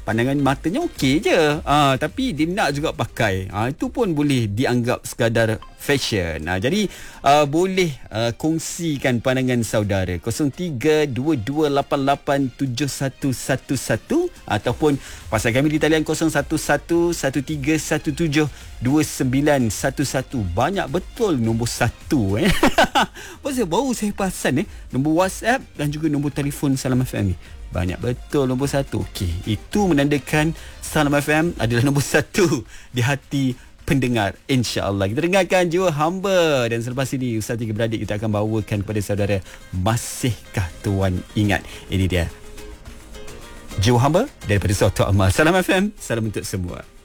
pandangan matanya okey je. Tapi dia nak juga pakai. Itu pun boleh dianggap sekadar fashion. Jadi boleh kongsikan pandangan saudara 0322887111 ataupun pasal kami di talian 0111317911. Banyak betul nombor 1 Pasal baru saya perasan nombor WhatsApp dan juga nombor telefon Salam FM ni banyak betul nombor 1. Okey, itu menandakan Salam FM adalah nombor 1 di hati pendengar. InsyaAllah kita dengarkan Jiwa Hamba, dan selepas ini Ustaz Tiga Beradik kita akan bawakan kepada saudara Masihkah Tuan Ingat. Ini dia Jiwa Hamba daripada Sautu Amal. Salam FM, salam untuk semua.